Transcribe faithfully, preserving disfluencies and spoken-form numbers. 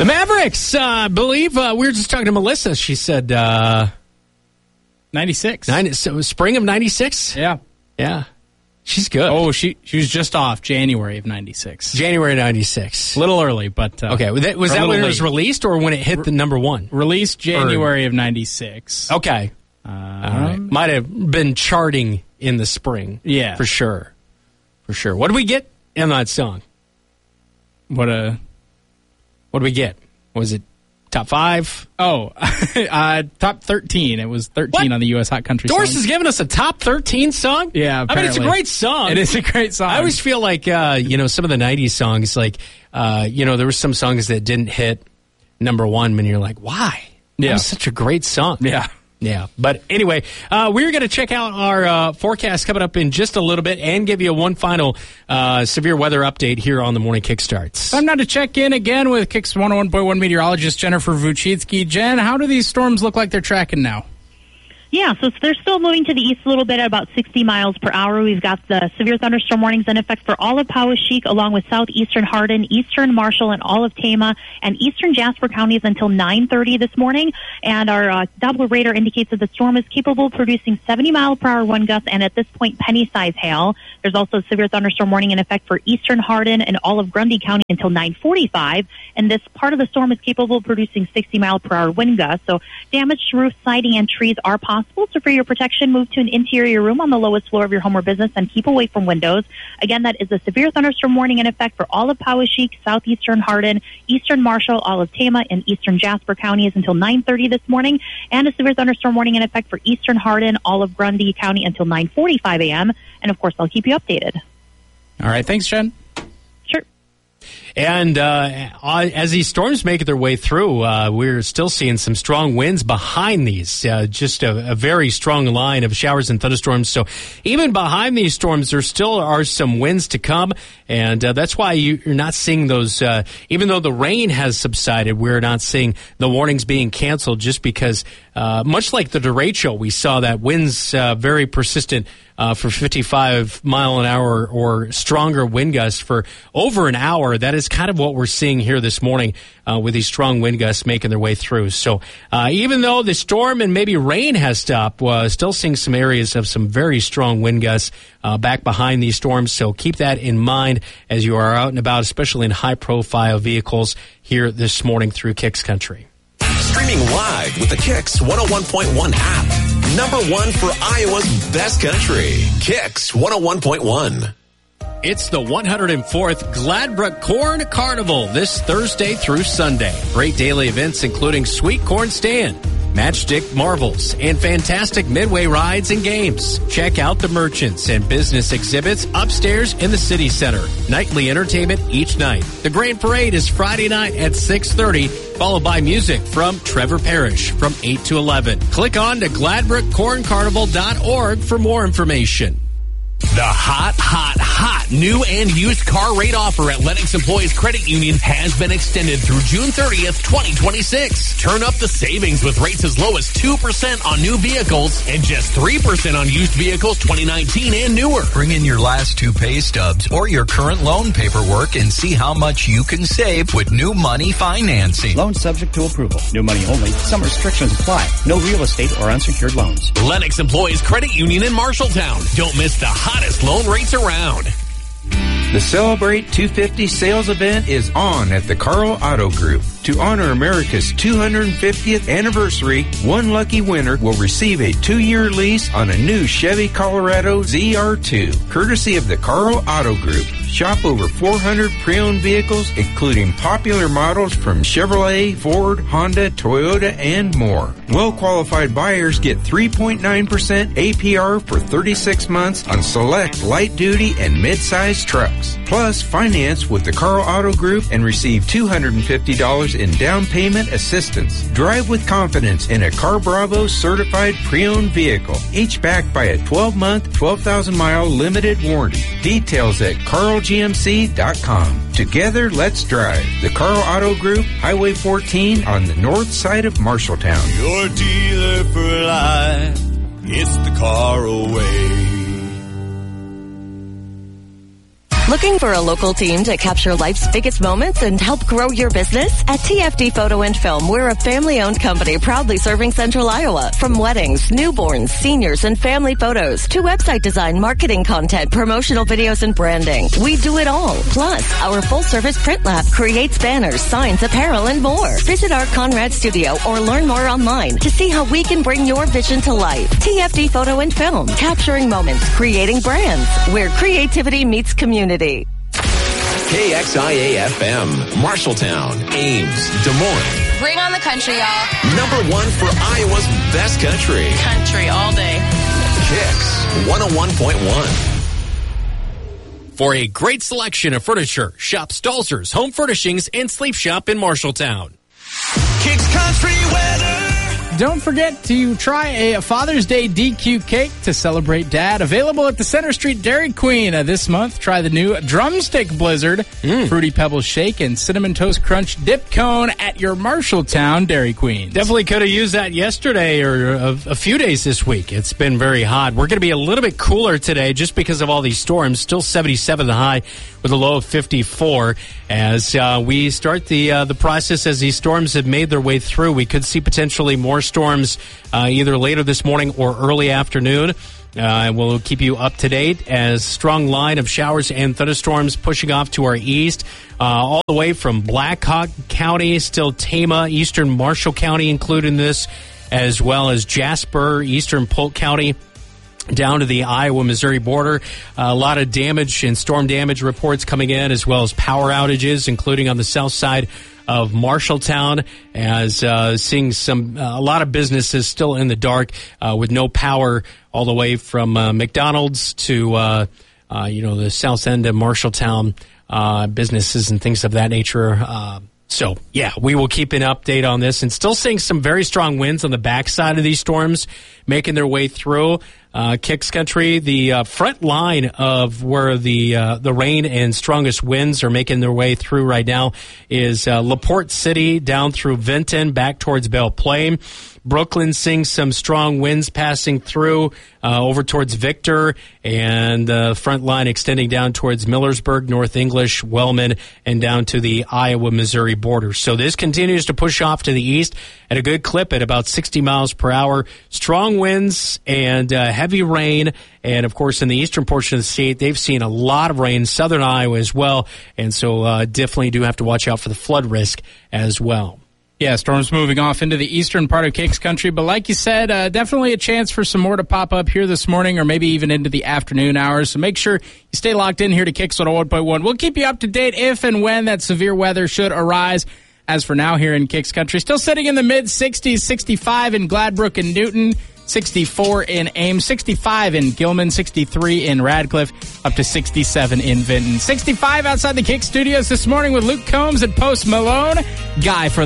The Mavericks, uh, I believe, uh, we were just talking to Melissa. She said... Uh, ninety-six. Nine, so spring of ninety-six? Yeah. Yeah. She's good. Oh, she she was just off January of ninety-six. January ninety-six. A little early, but... Uh, okay, was that, was that when it was late. released or when it hit the number one? Released January or, of ninety-six. Okay. Um, All right. Might have been charting in the spring. Yeah. For sure. For sure. What did we get in that song? What a... What did we get? Was it top five? Oh, uh, top thirteen. It was thirteen what? on the U S Hot Country Doris songs. has given us a top thirteen song? Yeah, apparently. I mean, it's a great song. It is a great song. I always feel like, uh, you know, some of the nineties songs, like, uh, you know, there were some songs that didn't hit number one, and you're like, why? Yeah. That was such a great song. Yeah. Yeah, but anyway, uh, we're going to check out our uh, forecast coming up in just a little bit and give you one final uh, severe weather update here on the Morning Kickstarts. Time now to check in again with Kicks one oh one point one meteorologist Jennifer Vuchitsky. Jen, how do these storms look like they're tracking now? Yeah, so they're still moving to the east a little bit at about sixty miles per hour. We've got the severe thunderstorm warnings in effect for all of Poweshiek, along with southeastern Hardin, eastern Marshall, and all of Tama, and eastern Jasper counties until nine thirty this morning. And our uh, Doppler radar indicates that the storm is capable of producing seventy mile per hour wind gusts and at this point penny-size hail. There's also a severe thunderstorm warning in effect for eastern Hardin and all of Grundy County until nine forty-five. And this part of the storm is capable of producing sixty mile per hour wind gusts. So damage to roof, siding, and trees are possible. So for your protection, move to an interior room on the lowest floor of your home or business and keep away from windows. Again, that is a severe thunderstorm warning in effect for all of Poweshiek, southeastern Hardin, eastern Marshall, all of Tama, and eastern Jasper counties until nine thirty this morning, and a severe thunderstorm warning in effect for eastern Hardin, all of Grundy County until nine forty-five a.m. And, of course, I'll keep you updated. All right. Thanks, Jen. Sure. And uh, as these storms make their way through, uh, we're still seeing some strong winds behind these, uh, just a, a very strong line of showers and thunderstorms. So even behind these storms, there still are some winds to come. And uh, that's why you're not seeing those, uh, even though the rain has subsided, we're not seeing the warnings being canceled just because, uh, much like the derecho, we saw that winds uh, very persistent Uh, for fifty-five mile an hour or stronger wind gusts for over an hour. That is kind of what we're seeing here this morning uh, with these strong wind gusts making their way through. So uh, even though the storm and maybe rain has stopped, uh, still seeing some areas of some very strong wind gusts uh, back behind these storms. So keep that in mind as you are out and about, especially in high-profile vehicles here this morning through Kicks Country. Streaming live with the Kicks one oh one point one app. Number one for Iowa's best country. Kicks one oh one point one. It's the one hundred fourth Gladbrook Corn Carnival this Thursday through Sunday. Great daily events including Sweet Corn Stand, Matchstick Marvels, and fantastic midway rides and games. Check out the merchants and business exhibits upstairs in the city center. Nightly entertainment each night. The Grand Parade is Friday night at six thirty, followed by music from Trevor Parrish from eight to eleven. Click on to gladbrook corn carnival dot org for more information. The hot, hot, hot new and used car rate offer at Lennox Employees Credit Union has been extended through June thirtieth, twenty twenty-six. Turn up the savings with rates as low as two percent on new vehicles and just three percent on used vehicles twenty nineteen and newer. Bring in your last two pay stubs or your current loan paperwork and see how much you can save with new money financing. Loan subject to approval. New money only. Some restrictions apply. No real estate or unsecured loans. Lennox Employees Credit Union in Marshalltown. Don't miss the hottest loan rates around. The Celebrate two fifty sales event is on at the Carl Auto Group. To honor America's two hundred fiftieth anniversary, one lucky winner will receive a two-year lease on a new Chevy Colorado Z R two, courtesy of the Carl Auto Group. Shop over four hundred pre-owned vehicles, including popular models from Chevrolet, Ford, Honda, Toyota, and more. Well-qualified buyers get three point nine percent A P R for thirty-six months on select light-duty and mid-size trucks. Plus, finance with the Carl Auto Group and receive two hundred fifty dollars in down payment assistance. Drive with confidence in a Car Bravo certified pre-owned vehicle, each backed by a twelve-month, twelve thousand mile limited warranty. Details at carl g m c dot com. Together, let's drive. The Carl Auto Group, Highway fourteen on the north side of Marshalltown. Your dealer for life, it's the Carl way. Looking for a local team to capture life's biggest moments and help grow your business? At T F D Photo and Film, we're a family-owned company proudly serving Central Iowa. From weddings, newborns, seniors, and family photos to website design, marketing content, promotional videos, and branding. We do it all. Plus, our full-service print lab creates banners, signs, apparel, and more. Visit our Conrad studio or learn more online to see how we can bring your vision to life. T F D Photo and Film, capturing moments, creating brands, where creativity meets community. K X I A F M, Marshalltown, Ames, Des Moines. Bring on the country, y'all. Number one for Iowa's best country. Country all day. Kicks one oh one point one. For a great selection of furniture, shop Stalzer's Home Furnishings and Sleep Shop in Marshalltown. Kicks Country weather. Don't forget to try a Father's Day D Q cake to celebrate Dad. Available at the Center Street Dairy Queen uh, this month. Try the new Drumstick Blizzard, mm. Fruity Pebbles Shake, and Cinnamon Toast Crunch Dip Cone at your Marshalltown Dairy Queen. Definitely could have used that yesterday or a, a few days this week. It's been very hot. We're going to be a little bit cooler today just because of all these storms. Still seventy-seven the high with a low of fifty-four. As uh, we start the uh, the process as these storms have made their way through, we could see potentially more storms uh, either later this morning or early afternoon. Uh, we'll keep you up to date as strong line of showers and thunderstorms pushing off to our east, uh, all the way from Blackhawk County, still Tama, eastern Marshall County included in this, as well as Jasper, eastern Polk County, down to the Iowa-Missouri border. Uh, a lot of damage and storm damage reports coming in, as well as power outages, including on the south side of Marshalltown, as uh, seeing some uh, a lot of businesses still in the dark uh, with no power all the way from uh, McDonald's to uh, uh, you know the south end of Marshalltown, uh, businesses and things of that nature. Uh, So, yeah, we will keep an update on this, and still seeing some very strong winds on the backside of these storms making their way through. Uh, Kicks Country, the uh, front line of where the uh, the rain and strongest winds are making their way through right now is uh, LaPorte City down through Vinton back towards Belle Plaine. Brooklyn seeing some strong winds passing through uh, over towards Victor, and the uh, front line extending down towards Millersburg, North English, Wellman, and down to the Iowa-Missouri border. So this continues to push off to the east at a good clip at about sixty miles per hour. Strong winds and uh, heavy rain, and of course in the eastern portion of the state, they've seen a lot of rain, southern Iowa as well, and so uh, definitely do have to watch out for the flood risk as well. Yeah, storms moving off into the eastern part of Kicks Country, but like you said, uh, definitely a chance for some more to pop up here this morning or maybe even into the afternoon hours. So make sure you stay locked in here to Kicks one oh one point one. We'll keep you up to date if and when that severe weather should arise. As for now here in Kicks Country, still sitting in the mid-sixties, sixty-five in Gladbrook and Newton, sixty-four in Ames, sixty-five in Gilman, sixty-three in Radcliffe, up to sixty-seven in Vinton. sixty-five outside the Kicks studios this morning with Luke Combs and Post Malone. Guy for